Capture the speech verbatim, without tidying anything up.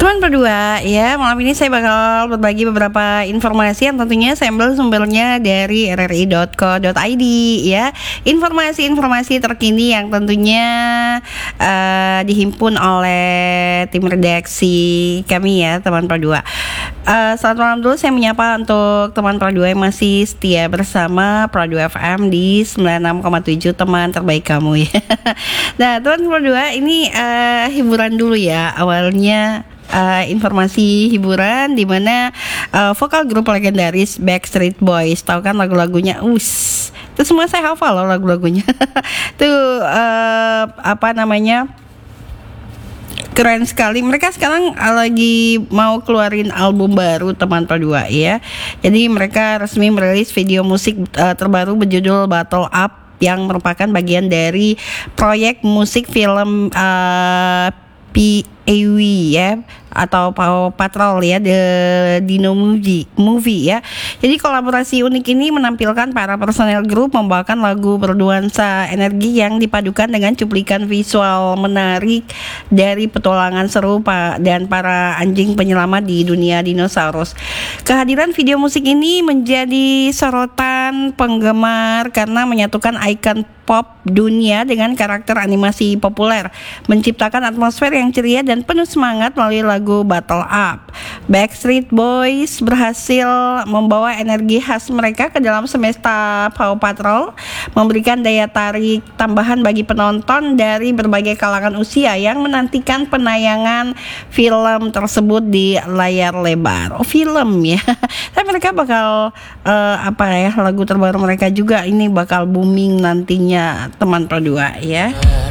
Teman berdua, ya malam ini saya bakal berbagi beberapa informasi yang tentunya saya ambil sumbernya dari r r i dot co dot i d ya. Informasi-informasi terkini yang tentunya uh, dihimpun oleh tim redaksi kami ya, teman berdua. Uh, selamat malam dulu, saya menyapa untuk teman Pro dua yang masih setia bersama Pro dua F M di sembilan puluh enam koma tujuh, teman terbaik kamu ya. Nah, teman Pro dua ini uh, hiburan dulu ya. Awalnya uh, informasi hiburan di mana uh, vokal grup legendaris Backstreet Boys, tahu kan lagu-lagunya, us, itu semua saya hafal loh lagu-lagunya. Tuh uh, apa namanya? Keren sekali. Mereka sekarang lagi mau keluarin album baru, teman Pro dua ya. Jadi mereka resmi merilis video musik uh, terbaru berjudul Battle Up, yang merupakan bagian dari proyek musik film uh, P A W ya, atau Paw Patrol ya, The Dino Movie movie ya. Jadi kolaborasi unik ini menampilkan para personel grup membawakan lagu bernuansa energi yang dipadukan dengan cuplikan visual menarik dari petualangan seru Pak dan para anjing penyelamat di dunia dinosaurus. Kehadiran video musik ini menjadi sorotan penggemar karena menyatukan ikon pop dunia dengan karakter animasi populer, menciptakan atmosfer yang ceria dan penuh semangat melalui lagu Battle Up. Backstreet Boys berhasil membawa energi khas mereka ke dalam semesta Paw Patrol, memberikan daya tarik tambahan bagi penonton dari berbagai kalangan usia yang menantikan penayangan film tersebut di layar lebar. Oh, film ya. Tapi mereka bakal uh, apa ya, lagu terbaru mereka juga ini bakal booming nantinya, teman Pro dua ya.